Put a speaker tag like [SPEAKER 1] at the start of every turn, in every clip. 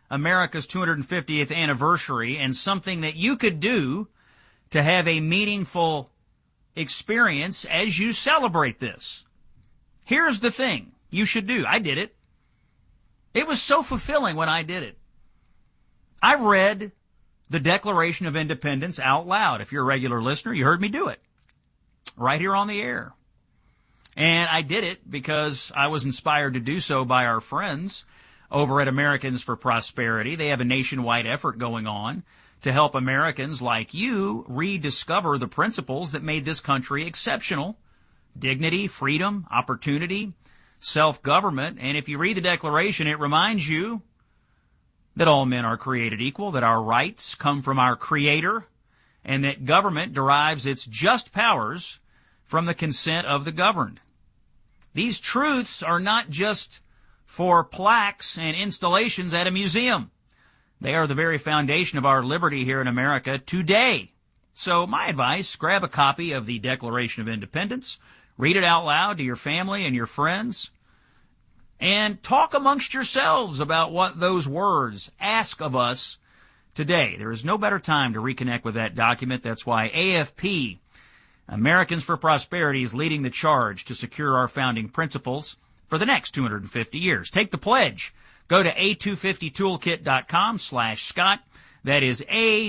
[SPEAKER 1] America's 250th anniversary and something that you could do to have a meaningful experience as you celebrate this. Here's the thing you should do. I did it. It was so fulfilling when I did it. I read the Declaration of Independence out loud. If you're a regular listener, you heard me do it right here on the air. And I did it because I was inspired to do so by our friends over at Americans for Prosperity. They have a nationwide effort going on to help Americans like you rediscover the principles that made this country exceptional: dignity, freedom, opportunity, self-government. And if you read the Declaration, it reminds you that all men are created equal, that our rights come from our Creator, and that government derives its just powers from the consent of the governed. These truths are not just for plaques and installations at a museum. They are the very foundation of our liberty here in America today. So my advice, grab a copy of the Declaration of Independence, read it out loud to your family and your friends, and talk amongst yourselves about what those words ask of us today. There is no better time to reconnect with that document. That's why AFP, Americans for Prosperity, is leading the charge to secure our founding principles for the next 250 years. Take the pledge. Go to a250toolkit.com/Scott. That is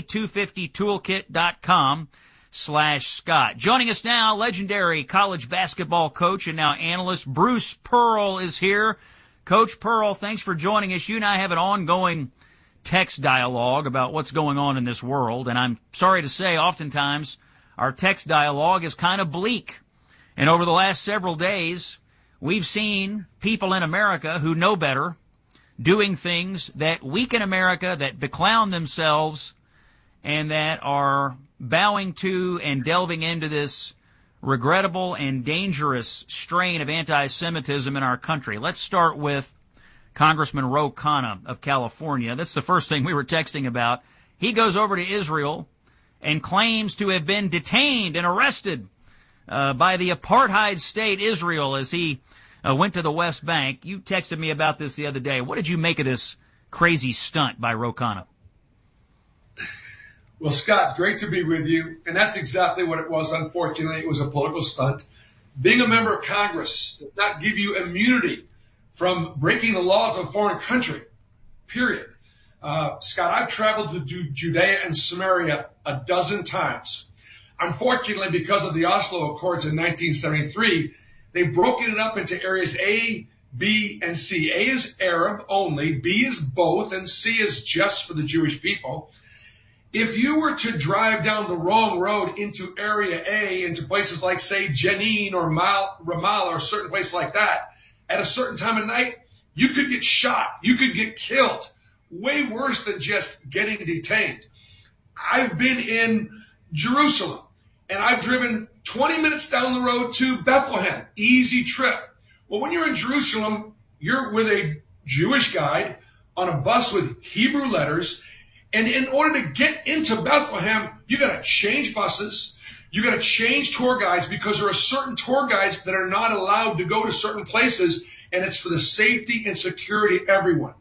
[SPEAKER 1] a250toolkit.com/Scott. Joining us now, legendary college basketball coach and now analyst Bruce Pearl is here. Coach Pearl, thanks for joining us. You and I have an ongoing text dialogue about what's going on in this world, and I'm sorry to say oftentimes our text dialogue is kind of bleak. And over the last several days, we've seen people in America who know better doing things that weaken America, that beclown themselves, and that are bowing to and delving into this regrettable and dangerous strain of anti-Semitism in our country. Let's start with Congressman Ro Khanna of California. That's the first thing we were texting about. He goes over to Israel and claims to have been detained and arrested by the apartheid state Israel as he went to the West Bank. You texted me about this the other day. What did you make of this crazy stunt by Ro Khanna?
[SPEAKER 2] Well, Scott, it's great to be with you. And that's exactly what it was. Unfortunately, it was a political stunt. Being a member of Congress does not give you immunity from breaking the laws of a foreign country, period. Scott, I've traveled to Judea and Samaria a dozen times. Unfortunately, because of the Oslo Accords in 1973, they've broken it up into areas A, B, and C. A is Arab only, B is both, and C is just for the Jewish people. If you were to drive down the wrong road into Area A, into places like, say, Jenin or Ramallah or certain places like that, at a certain time of night, you could get shot. You could get killed. Way worse than just getting detained. I've been in Jerusalem, and I've driven 20 minutes down the road to Bethlehem. Easy trip. Well, when you're in Jerusalem, you're with a Jewish guide on a bus with Hebrew letters. And in order to get into Bethlehem, you got to change buses. You got to change tour guides because there are certain tour guides that are not allowed to go to certain places. And it's for the safety and security of everyone.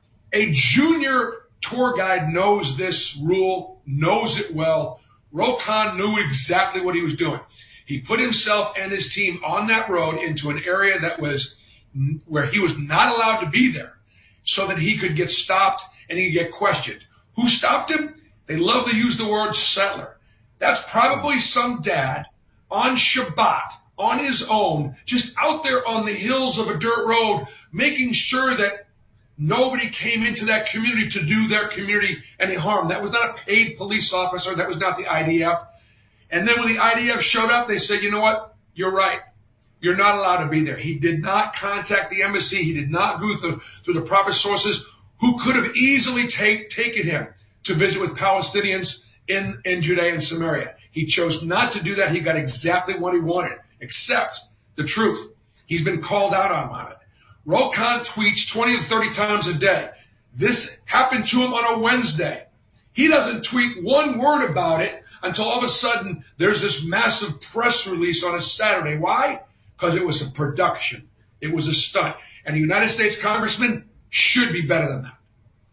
[SPEAKER 2] A junior tour guide knows this rule, knows it well. Ro Khanna knew exactly what he was doing. He put himself and his team on that road into an area that was where he was not allowed to be there so that he could get stopped and he could get questioned. Who stopped him? They love to use the word settler. That's probably some dad on Shabbat, on his own, just out there on the hills of a dirt road, making sure that nobody came into that community to do their community any harm. That was not a paid police officer. That was not the IDF. And then when the IDF showed up, they said, you know what? You're right. You're not allowed to be there. He did not contact the embassy. He did not go through the proper sources who could have easily taken him to visit with Palestinians in Judea and Samaria. He chose not to do that. He got exactly what he wanted, except the truth. He's been called out on it. Ro Khanna tweets 20 to 30 times a day. This happened to him on a Wednesday. He doesn't tweet one word about it until all of a sudden there's this massive press release on a Saturday. Why? Because it was a production. It was a stunt. And a United States congressman should be better than that.